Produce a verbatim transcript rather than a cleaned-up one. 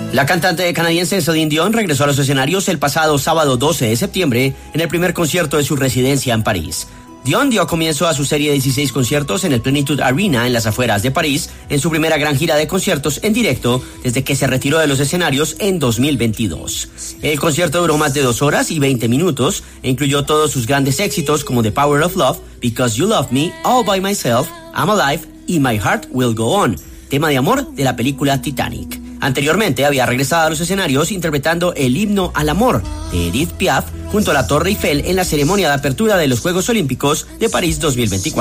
La cantante canadiense Celine Dion regresó a los escenarios el pasado sábado doce de septiembre en el primer concierto de su residencia en París. Dion dio comienzo a su serie de dieciséis conciertos en el Plenitude Arena en las afueras de París, en su primera gran gira de conciertos en directo desde que se retiró de los escenarios en dos mil veintidós. El concierto duró más de dos horas y veinte minutos e incluyó todos sus grandes éxitos como The Power of Love, Because You Love Me, All By Myself, I'm Alive y My Heart Will Go On, tema de amor de la película Titanic. Anteriormente había regresado a los escenarios interpretando el himno al amor de Edith Piaf junto a la Torre Eiffel en la ceremonia de apertura de los Juegos Olímpicos de París dos mil veinticuatro.